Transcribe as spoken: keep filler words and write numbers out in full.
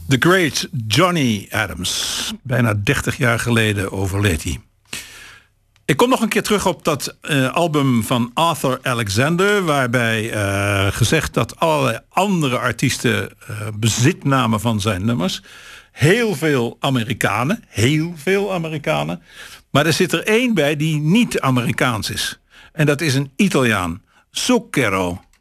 The Great Johnny Adams. Bijna dertig jaar geleden overleed hij. Ik kom nog een keer terug op dat uh, album van Arthur Alexander, waarbij uh, gezegd dat allerlei andere artiesten uh, bezit namen van zijn nummers. Heel veel Amerikanen, heel veel Amerikanen. Maar er zit er één bij die niet Amerikaans is. En dat is een Italiaan, Zucchero.